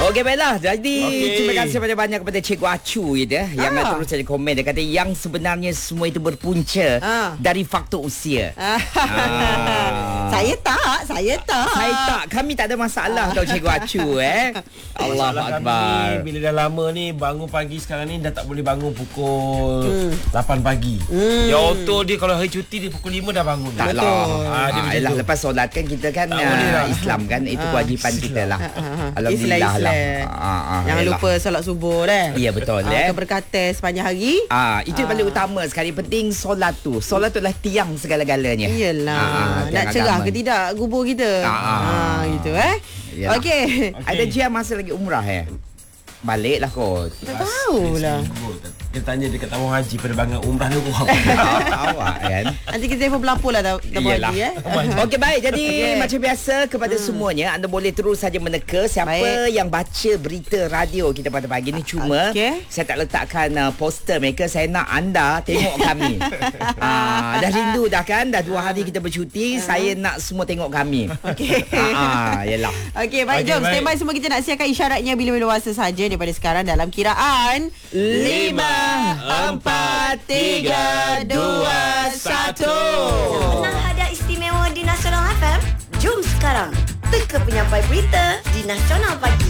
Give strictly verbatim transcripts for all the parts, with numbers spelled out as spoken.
Okey, baiklah. Jadi, okay. terima kasih banyak-banyak kepada Cikgu Acu gitu, ah. yang terus saja komen. Dia kata yang sebenarnya semua itu berpunca ah. dari faktor usia. Ah. Ah. Saya tak, saya tak. Saya tak. Kami tak ada masalah tau Cikgu Acu eh. Allahu Akbar. Bila dah lama ni bangun pagi sekarang ni dah tak boleh bangun pukul hmm. lapan pagi. Hmm. Ya auto dia kalau hari cuti dia pukul lima dah bangun. Taklah. Ah, dia ah, lepas solat kan kita kan uh, Islam kan itu ah. kewajipan kita lah. Alhamdulillah lah. Ah, ah, Jangan yalah. lupa solat subuh dah. Ya betul ah, eh. Keberkatan sepanjang hari. Ah, itu yang ah. paling utama sekali. Penting solat tu. Solat tu adalah tiang segala-galanya. Iyalah. Ah, nak cerah agama ke tidak kubur kita. Ah, ah gitu eh. Okey. Okay. Ada Jia masa lagi umrah eh. Baliklah kot. Tak tahulah. Kita tanya dekat tabung haji pada bangun umrah ni kurang. Awak kan. Nanti kita telefon pelapor lah tabung haji eh. Okey baik. Jadi okay. macam biasa kepada hmm. semuanya anda boleh terus saja meneka siapa baik. yang baca berita radio kita pada pagi ni. Cuma okay. saya tak letakkan uh, poster mereka. Saya nak anda tengok kami. uh, dah rindu dah kan. Dah dua hari kita bercuti. Uh-huh. Saya nak semua tengok kami. Okey. Ah, yalah. Okey baik okay, jom baik. Stand by semua. Kita nak siarkan isyaratnya bila-bila masa saja daripada sekarang dalam kiraan lima empat tiga dua satu. Nak hadiah istimewa di Nasional F M? Jom sekarang teka penyampai berita di Nasional Pagi.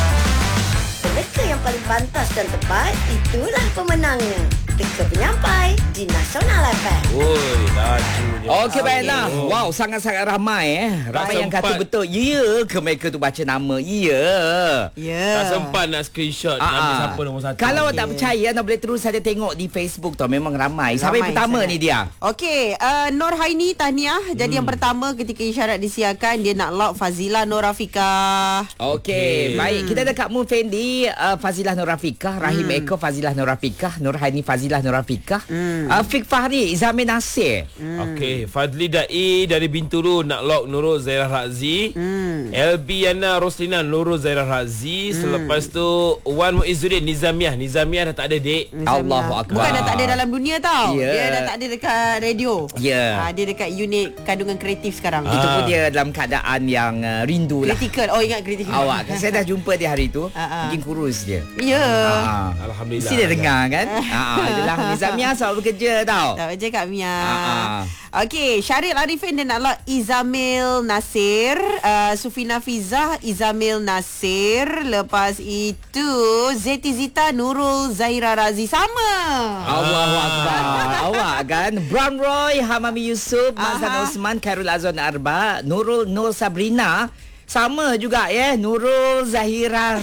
Peneka yang paling pantas dan tepat, itulah pemenangnya. Teka penyampai di Nasional F M. Oi, lajunya. Okey baiklah. Wow, sangat-sangat ramai eh. Ramai yang kata betul. Ya ke mereka tu baca nama? Ya. Ya. Tak sempat nak screenshot Aa. nama siapa nombor satu. Kalau okay. tak percaya anda boleh terus saja tengok di Facebook tu. Memang ramai. Siapa yang pertama sangat. ni dia? Okey, uh, Nur Haini tahniah. Jadi hmm. yang pertama ketika isyarat disiarkan dia nak lock Fazilah Nur Rafiqah. Okey, okay. baik. Kita ada Kak Mun Fendi, uh, Fazilah Nur Rafiqah, Rahim hmm. Eko, Fazilah Nur Rafiqah, Nur Haini Fazilah Nur Rafiqah, hmm. uh, Fik Fahri, Izamin Nasir. Hmm. Okey, Fadli Dai dari Bintulu nak lock Nurul Zairah Razi. Hmm. L B Yana Roslina Nurul Zairah Razi. Hmm. Selepas tu Wan Muizzuddin Nizamiah. Nizamiah dah tak ada dek. Allahu Akbar. Bukan dah tak ada dalam dunia tau. Yeah. Dia dah tak ada dekat radio. Ya. Yeah. Ha, dia dekat unit kandungan kreatif sekarang. Ah. Itu pun dia dalam keadaan yang uh, rindu lah. Critical. Oh ingat critical. Awak, saya dah jumpa dia hari tu. Mungkin kurus dia. Ya. Yeah. Ah. Alhamdulillah. Mesti dia dengar kan. Ah, itulah Nizamiah selalu bekerja tau. Tak kerja Kak Mia. Ah. Okey, Syaril Arifin dia nak lock Izamil Nasir, uh, Sufina Fizah, Izamil Nasir. Lepas itu Zeti Zita Nurul Zaira Razi sama. Allahu Akbar. Awak kan. Brown Roy, Hamami Yusof, Mazhan Osman, Khairul Azwan Arba, Nurul Nur Sabrina. Sama juga ya, Nurul Zahira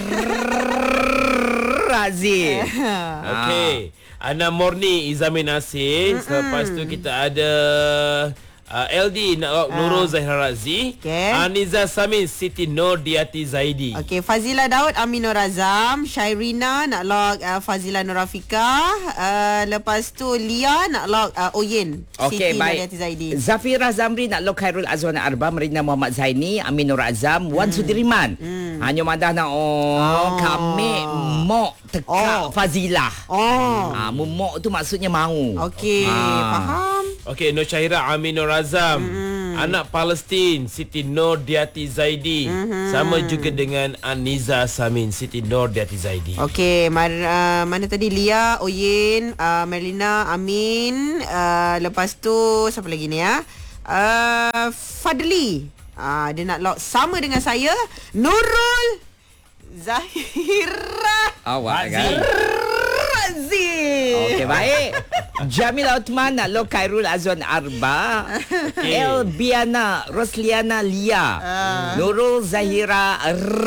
Razi. Okey. Ana Morni Izamin Nasir. Mm-mm. Selepas tu kita ada uh, L D nak lock uh. Nurul Zahira Razi. Okay. Aniza Samin Siti Nordiati Zaidi. Okey, Fazila Daud Aminur Azam. Syairina nak lock uh, Fazila Nur Rafiqah. Uh, lepas tu Lia nak lock uh, Oyen okay, Siti Nordiati Zaidi. Zafira Zamri nak lock Khairul Azwan Arba, Marina Muhammad Zaini, Aminur Azam, Wan mm. Sudirman. Mm. Hanya Madah nak oh, oh. kami mok tekak oh. Fazilah. Oh. Ha, memok tu maksudnya mau. Okey, ha. faham. Okey, Nur Syahira Aminur Azam. Mm. Anak Palestin Siti Nordiati Zaidi. Mm-hmm. Sama juga dengan Aniza Samin Siti Nordiati Zaidi. Okey, mar- uh, mana tadi Lia, Oyen, uh, Merlina, Amin. Uh, lepas tu siapa lagi ni ya? Uh, Fadli. Ah, dia nak lock sama dengan saya, Nurul Zahira Awak kan Razi. Okey baik. Jamil Uthman nak lock Khairul Azwan Arba. Okay. El Biana Rosliana Lia, uh. Nurul Zahira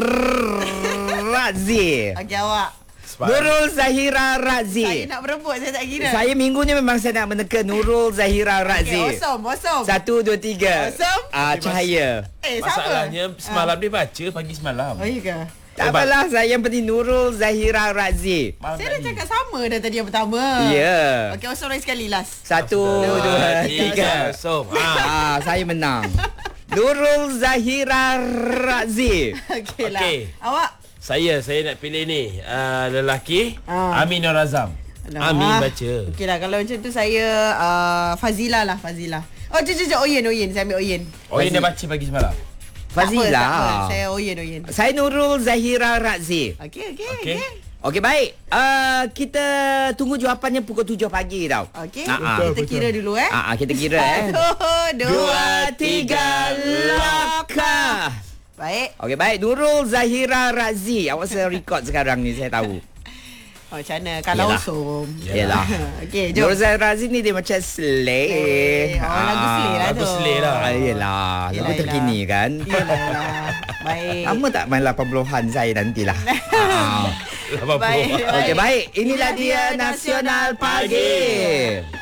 Razi. Okey awak Nurul Zahira Razi. Saya nak berebut, saya tak kira. Saya minggu ni memang saya nak menekan Nurul Zahira Razi. Okey, awesome, awesome. Satu, dua, tiga. Awesome. Ah, cahaya. Eh, masalahnya semalam uh. dia baca pagi semalam. Oh, iya ke? Tak apalah, saya yang penting Nurul Zahira Razi. Malam saya dah cakap sama dah tadi yang pertama. Ya. Yeah. Okey, awesome lagi sekali last. Satu, dua, dua tiga. Awesome. Ah, saya menang. Nurul Zahira Razi. Okeylah. Okay. Awak? Saya, saya nak pilih ni uh, lelaki ah. Aminur Azam. Alah. Amin baca. Okeylah, kalau macam tu saya uh, Fazilah lah, Fazilah. Oh, cik cik Oyen, Oyen, saya ambil Oyen. Oyen dah baca pagi semalam. Fazila. Tak apa, tak apa. Saya Oyen Oyen. Saya Nurul Zahira Razi. Okey okey Okey. okey. Okey, baik. Uh, kita tunggu jawapannya pukul tujuh pagi tau. Okey. Ah, ah. Kita kira dulu eh. Ah, ah, kita kira eh. Satu, Dua, tiga, lock. Baik. Okey, baik. Nurul Zahira Razi. Awak saya record sekarang ni, saya tahu. Oh, macam mana? Kalau Yalah. usum. Yelah. Okey, jom. Nurul Zahira Razi ni dia macam slay. Oh, lagu slay lah tu. Lagu slay lah. Ah, yelah. Lagu Yelah, terkini kan. Yelah, yelah. Baik. Lama tak main lapan puluhan saya nantilah. ah. lapan puluh. Baik. Okey, baik. Inilah dia Nasional Pagi.